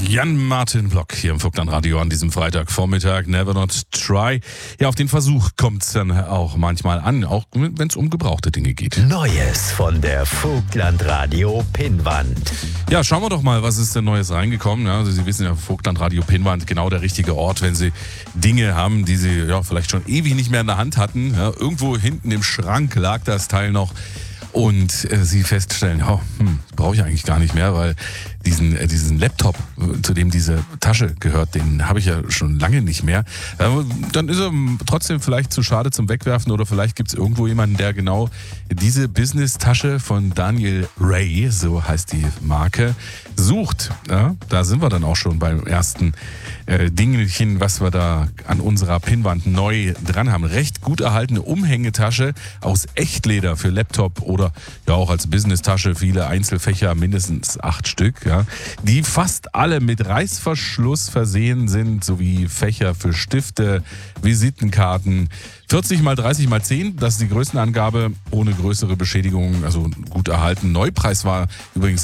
Jan-Martin Block hier im Vogtland-Radio an diesem Freitagvormittag. Never not try. Ja, auf den Versuch kommt es dann auch manchmal an, auch wenn es um gebrauchte Dinge geht. Neues von der Vogtland-Radio Pinnwand. Ja, schauen wir doch mal, was ist denn Neues reingekommen. Ja, also Sie wissen ja, Vogtland-Radio Pinnwand, genau der richtige Ort, wenn Sie Dinge haben, die Sie ja vielleicht schon ewig nicht mehr in der Hand hatten. Ja, irgendwo hinten im Schrank lag das Teil noch. Und Sie feststellen, brauche ich eigentlich gar nicht mehr, weil diesen Laptop, zu dem diese Tasche gehört, den habe ich ja schon lange nicht mehr. Dann ist er trotzdem vielleicht zu schade zum Wegwerfen oder vielleicht gibt es irgendwo jemanden, der genau diese Business-Tasche von Daniel Ray, so heißt die Marke, sucht. Ja, da sind wir dann auch schon beim ersten Dingelchen, was wir da an unserer Pinnwand neu dran haben. Recht gut erhaltene Umhängetasche aus Echtleder für Laptop oder ja auch als Business-Tasche, viele Einzelfächer, mindestens 8 Stück, ja, die fast alle mit Reißverschluss versehen sind, sowie Fächer für Stifte, Visitenkarten. 40 x 30 x 10, das ist die Größenangabe, ohne größere Beschädigungen, also gut erhalten. Neupreis war übrigens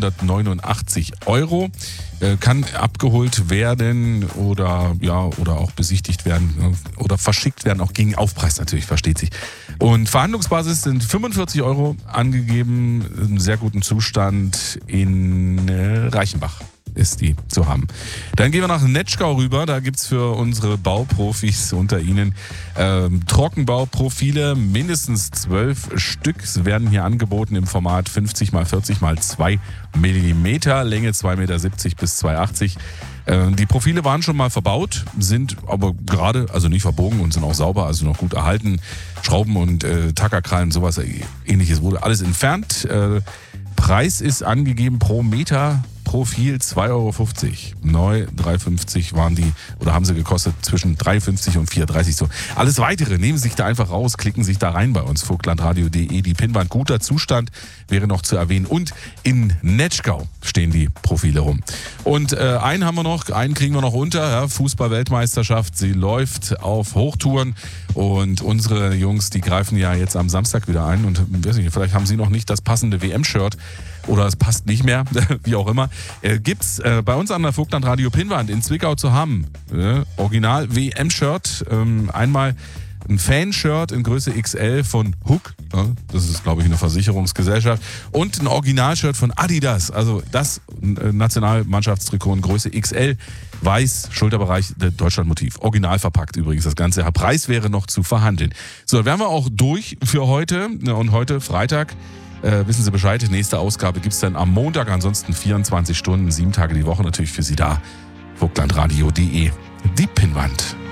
189 €. Kann abgeholt werden oder auch besichtigt werden oder verschickt werden, auch gegen Aufpreis natürlich, versteht sich. Und Verhandlungsbasis sind 45 € angegeben, in sehr gutem Zustand in Reichenbach ist die zu haben. Dann gehen wir nach Netschgau rüber, da gibt es für unsere Bauprofis unter Ihnen Trockenbauprofile, mindestens 12 Stück werden hier angeboten im Format 50 x 40 x 2 mm, Länge 2,70 Meter bis 2,80 Meter. Die Profile waren schon mal verbaut, sind aber gerade, also nicht verbogen und sind auch sauber, also noch gut erhalten. Schrauben und Tackerkrallen, sowas ähnliches wurde alles entfernt. Preis ist angegeben pro Meter Profil 2,50 €. Neu 3,50 waren die oder haben sie gekostet zwischen 3,50 und 4,30 so. Alles Weitere nehmen Sie sich da einfach raus, klicken sich da rein bei uns, vogtlandradio.de. Die Pinnwand, guter Zustand, wäre noch zu erwähnen. Und in Netschgau stehen die Profile rum. Und einen haben wir noch, einen kriegen wir noch unter. Ja, Fußball-Weltmeisterschaft, sie läuft auf Hochtouren. Und unsere Jungs, die greifen ja jetzt am Samstag wieder ein. Und weiß nicht, vielleicht haben sie noch nicht das passende WM-Shirt. Oder es passt nicht mehr, wie auch immer. Gibt's bei uns an der Vogtland-Radio Pinnwand in Zwickau zu haben. Original WM-Shirt. Einmal ein Fanshirt in Größe XL von Hook. Das ist, glaube ich, eine Versicherungsgesellschaft. Und ein Originalshirt von Adidas. Also das Nationalmannschaftstrikot in Größe XL. Weiß, Schulterbereich, Deutschlandmotiv. Original verpackt übrigens das Ganze. Preis wäre noch zu verhandeln. So, wären wir auch durch für heute. Und heute, Freitag, wissen Sie Bescheid, nächste Ausgabe gibt es dann am Montag, ansonsten 24 Stunden, 7 Tage die Woche natürlich für Sie da. Vogtlandradio.de, die Pinnwand.